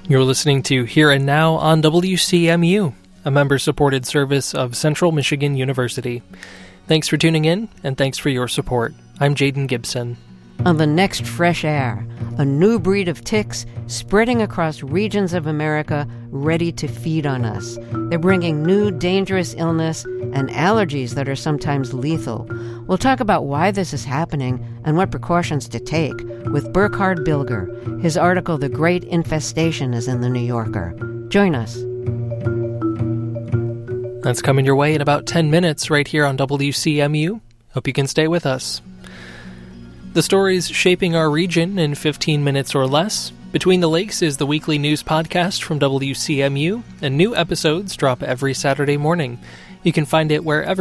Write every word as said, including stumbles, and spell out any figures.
You're listening to Here and Now on W C M U, a member-supported service of Central Michigan University. Thanks for tuning in, and thanks for your support. I'm Jaden Gibson. On the next Fresh Air, a new breed of ticks spreading across regions of America ready to feed on us. They're bringing new dangerous illness and allergies that are sometimes lethal. We'll talk about why this is happening and what precautions to take with Burkhard Bilger. His article, The Great Infestation, is in The New Yorker. Join us. That's coming your way in about ten minutes right here on W C M U. Hope you can stay with us. The stories shaping our region in fifteen minutes or less. Between the Lakes is the weekly news podcast from W C M U, and new episodes drop every Saturday morning. You can find it wherever